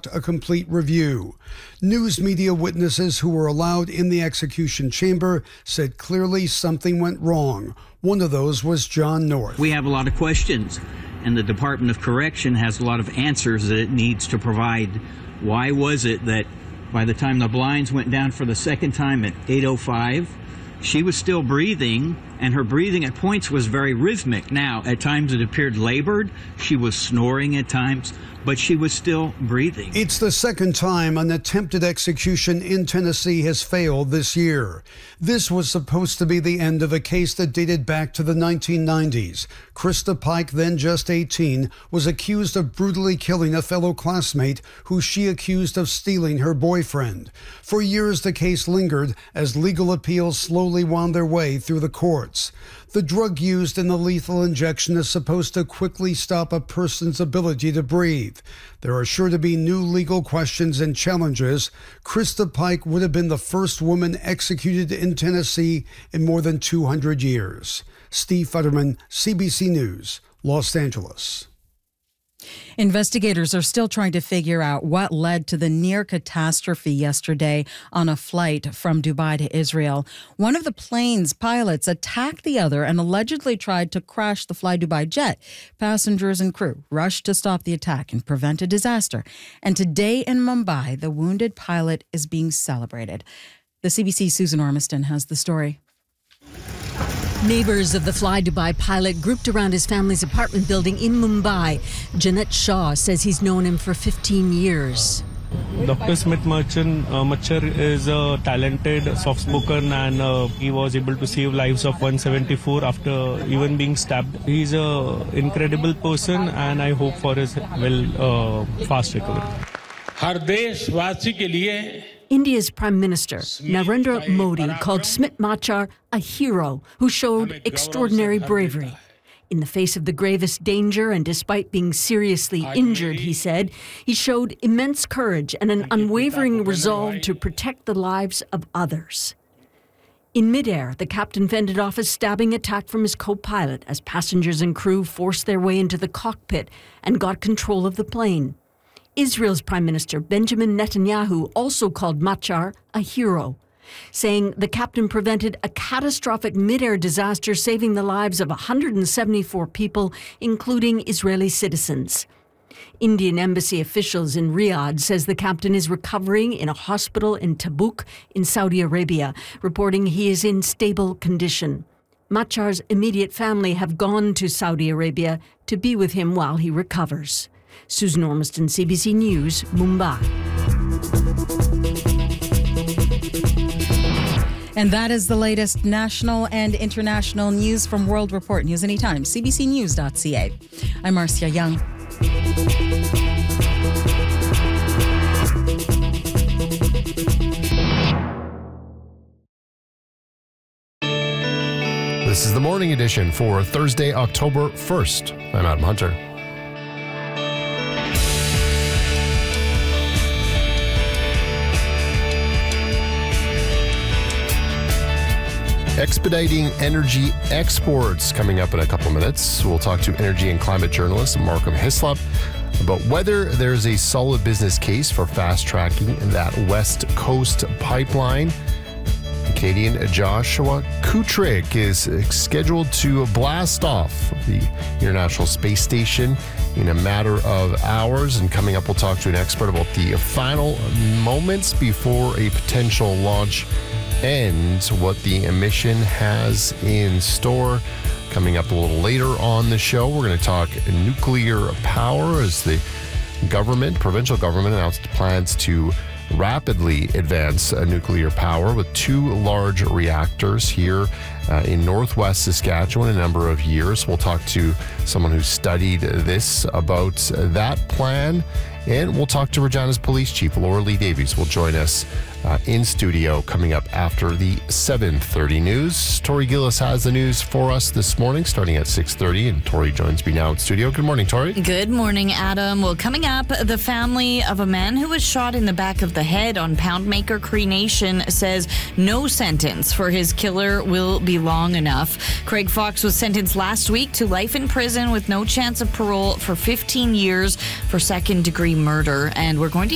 a complete review. News media witnesses who were allowed in the execution chamber said clearly something went wrong. One of those was John North. We have a lot of questions, and the Department of Correction has a lot of answers that it needs to provide. Why was it that by the time the blinds went down for the second time at 8:05, she was still breathing, and her breathing at points was very rhythmic. Now, at times it appeared labored. She was snoring at times, but she was still breathing. It's the second time an attempted execution in Tennessee has failed this year. This was supposed to be the end of a case that dated back to the 1990s. Krista Pike, then just 18, was accused of brutally killing a fellow classmate who she accused of stealing her boyfriend. For years, the case lingered as legal appeals slowly wound their way through the courts. The drug used in the lethal injection is supposed to quickly stop a person's ability to breathe. There are sure to be new legal questions and challenges. Krista Pike would have been the first woman executed in Tennessee in more than 200 years. Steve Futterman, CBC News, Los Angeles. Investigators are still trying to figure out what led to the near catastrophe yesterday on a flight from Dubai to Israel. One of the plane's pilots attacked the other and allegedly tried to crash the Fly Dubai jet. Passengers and crew rushed to stop the attack and prevent a disaster. And today in Mumbai, the wounded pilot is being celebrated. The CBC's Susan Ormiston has the story. Neighbors of the Fly Dubai pilot grouped around his family's apartment building in Mumbai. Janet Shaw says he's known him for 15 years. Dr. Smith Machar is a talented, soft-spoken, and he was able to save lives of 174 after even being stabbed. He's an incredible person, and I hope for his fast recovery. हर देशवासी के लिए India's Prime Minister, Narendra Modi, called Smit Machar a hero who showed extraordinary bravery. In the face of the gravest danger and despite being seriously injured, he said, he showed immense courage and an unwavering resolve to protect the lives of others. In midair, the captain fended off a stabbing attack from his co-pilot as passengers and crew forced their way into the cockpit and got control of the plane. Israel's Prime Minister Benjamin Netanyahu also called Machar a hero, saying the captain prevented a catastrophic mid-air disaster, saving the lives of 174 people, including Israeli citizens. Indian embassy officials in Riyadh says the captain is recovering in a hospital in Tabuk in Saudi Arabia, reporting he is in stable condition. Machar's immediate family have gone to Saudi Arabia to be with him while he recovers. Susan Ormiston, CBC News, Mumbai. And that is the latest national and international news from World Report. News anytime, cbcnews.ca. I'm Marcia Young. This is the morning edition for Thursday, October 1st. I'm Adam Hunter. Expediting energy exports coming up in a couple minutes. We'll talk to energy and climate journalist Markham Hislop about whether there's a solid business case for fast-tracking that West Coast pipeline. Canadian Joshua Kutrick is scheduled to blast off the International Space Station in a matter of hours. And coming up, we'll talk to an expert about the final moments before a potential launch and what the mission has in store. Coming up a little later on the show, we're going to talk nuclear power as the provincial government announced plans to rapidly advance nuclear power with 2 large reactors here in northwest Saskatchewan in a number of years. We'll talk to someone who studied this about that plan. And we'll talk to Regina's police chief, Laura Lee Davies, will join us in studio coming up after the 7:30 news. Tori Gillis has the news for us this morning, starting at 6:30, and Tori joins me now in studio. Good morning, Tori. Good morning, Adam. Well, coming up, the family of a man who was shot in the back of the head on Poundmaker Cree Nation says no sentence for his killer will be long enough. Craig Fox was sentenced last week to life in prison with no chance of parole for 15 years for second-degree murder, and we're going to